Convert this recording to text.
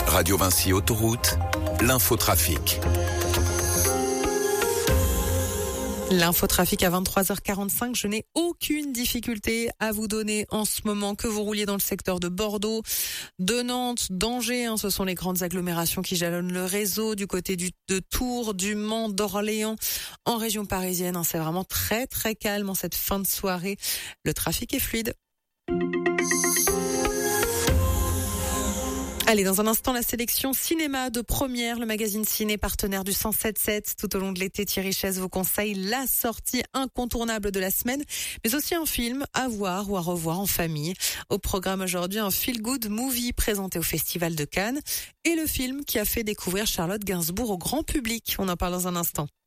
Radio Vinci Autoroute, l'infotrafic. L'infotrafic à 23h45, je n'ai aucune difficulté à vous donner en ce moment, que vous rouliez dans le secteur de Bordeaux, de Nantes, d'Angers, ce sont les grandes agglomérations qui jalonnent le réseau, du côté de Tours, du Mans, d'Orléans, en région parisienne. C'est vraiment très très calme en cette fin de soirée. Le trafic est fluide. Allez, dans un instant, la sélection cinéma de Première, le magazine ciné partenaire du 107.7. Tout au long de l'été, Thierry Chaise vous conseille la sortie incontournable de la semaine, mais aussi un film à voir ou à revoir en famille. Au programme aujourd'hui, un feel-good movie présenté au Festival de Cannes et le film qui a fait découvrir Charlotte Gainsbourg au grand public. On en parle dans un instant.